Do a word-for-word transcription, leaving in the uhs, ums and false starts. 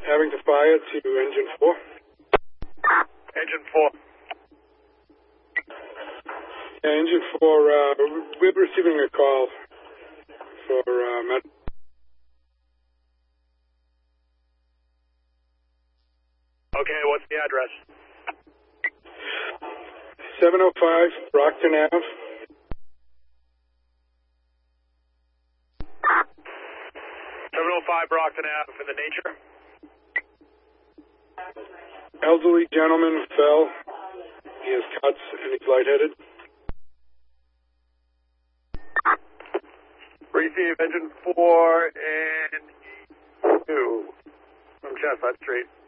Having to fire to engine four. Engine four. Yeah, engine four, uh, we're receiving a call for, uh, med- Okay, what's the address? seven oh five Brockton Ave. seven oh five Brockton Ave, in the nature? Elderly gentleman fell. He has cuts and he's lightheaded. Receive engine four and two from Chestnut Street.